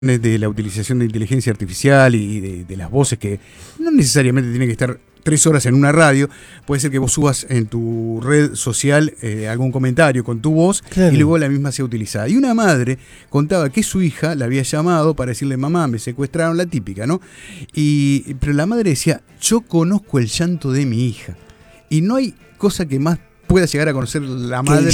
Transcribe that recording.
de la utilización de inteligencia artificial y de las voces que no necesariamente tienen que estar 3 horas en una radio, puede ser que vos subas en tu red social algún comentario con tu voz, claro, y luego la misma sea utilizada. Y una madre contaba que su hija la había llamado para decirle: mamá, me secuestraron, la típica, ¿no? Pero la madre decía: yo conozco el llanto de mi hija. Y no hay cosa que más pueda llegar a conocer la madre